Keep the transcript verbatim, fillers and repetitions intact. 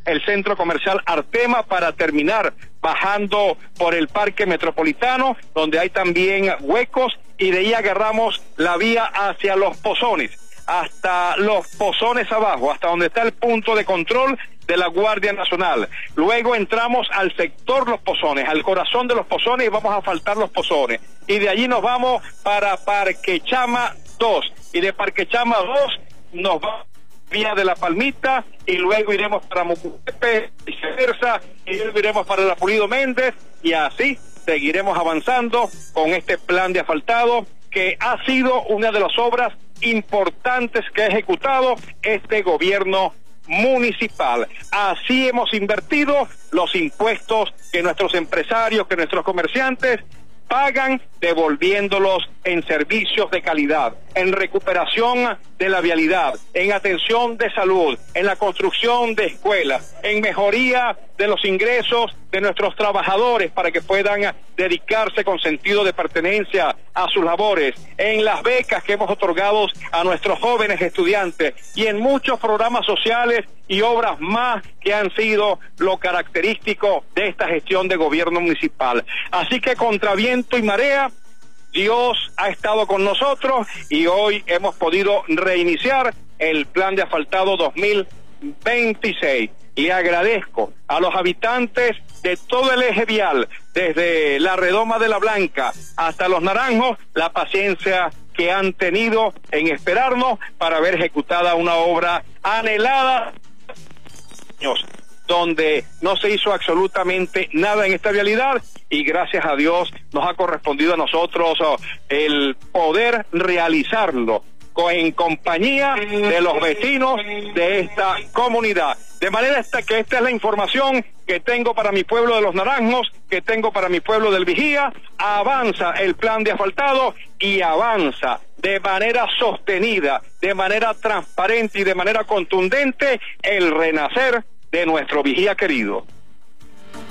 el centro comercial Artema para terminar bajando por el Parque Metropolitano, donde hay también huecos, y de ahí agarramos la vía hacia Los Pozones, hasta Los Pozones abajo, hasta donde está el punto de control de la Guardia Nacional. Luego entramos al sector Los Pozones, al corazón de Los Pozones, y vamos a asfaltar Los Pozones. Y de allí nos vamos para Parque Chama dos, y de Parque Chama dos nos vamos vía de La Palmita, y luego iremos para Mucupepe, y viceversa, y luego iremos para la Pulido Méndez, y así seguiremos avanzando con este plan de asfaltado, que ha sido una de las obras importantes que ha ejecutado este gobierno municipal. Así hemos invertido los impuestos que nuestros empresarios, que nuestros comerciantes pagan, devolviéndolos en servicios de calidad, en recuperación de la vialidad, en atención de salud, en la construcción de escuelas, en mejoría de los ingresos de nuestros trabajadores para que puedan dedicarse con sentido de pertenencia a sus labores, en las becas que hemos otorgado a nuestros jóvenes estudiantes y en muchos programas sociales y obras más que han sido lo característico de esta gestión de gobierno municipal. Así que contra viento y marea, Dios ha estado con nosotros y hoy hemos podido reiniciar el plan de asfaltado dos mil veintiséis. Le agradezco a los habitantes de todo el eje vial, desde la Redoma de la Blanca hasta Los Naranjos, la paciencia que han tenido en esperarnos para ver ejecutada una obra anhelada, donde no se hizo absolutamente nada en esta vialidad, y gracias a Dios nos ha correspondido a nosotros oh, el poder realizarlo en compañía de los vecinos de esta comunidad. De manera esta que esta es la información que tengo para mi pueblo de Los Naranjos, que tengo para mi pueblo del Vigía. Avanza el plan de asfaltado y avanza de manera sostenida, de manera transparente y de manera contundente el renacer de nuestro Vigía querido.